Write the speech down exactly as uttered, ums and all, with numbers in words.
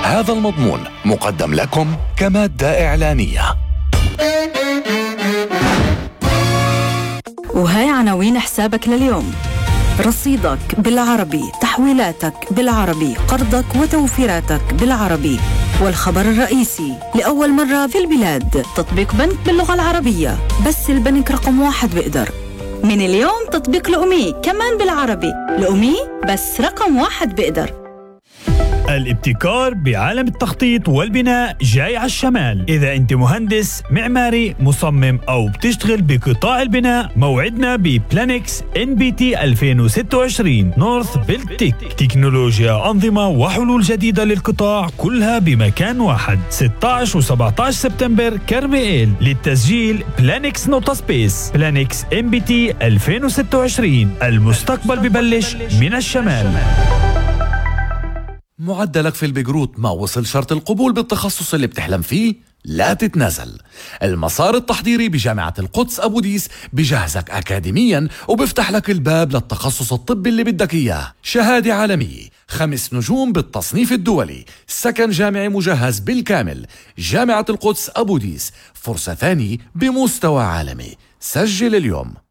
هذا المضمون مقدم لكم كمادة إعلانية. وهاي عناوين حسابك لليوم: رصيدك بالعربي، تحويلاتك بالعربي، قرضك وتوفيراتك بالعربي. والخبر الرئيسي: لأول مرة في البلاد تطبيق بنك باللغة العربية، بس البنك رقم واحد بيقدر. من اليوم تطبيق لأمي كمان بالعربي، لأمي بس رقم واحد بيقدر. الابتكار بعالم التخطيط والبناء جاي على الشمال. إذا أنت مهندس معماري مصمم أو بتشتغل بقطاع البناء، موعدنا ببلانكس إن بي تي ألفين وستة وعشرين نورث بيلتيك. تكنولوجيا، أنظمة وحلول جديدة للقطاع، كلها بمكان واحد. ستة عشر و سبعة عشر سبتمبر كرميل. للتسجيل بلانكس نوتا سبيس. بلانكس إن بي تي ألفين وستة وعشرين، المستقبل ببلش من الشمال. معدلك في البيجروت ما وصل شرط القبول بالتخصص اللي بتحلم فيه؟ لا تتنازل. المسار التحضيري بجامعة القدس أبو ديس بجهزك أكاديميا وبفتح لك الباب للتخصص الطبي اللي بدك إياه. شهادة عالمية، خمس نجوم بالتصنيف الدولي، سكن جامعي مجهز بالكامل. جامعة القدس أبو ديس، فرصة ثانية بمستوى عالمي. سجل اليوم.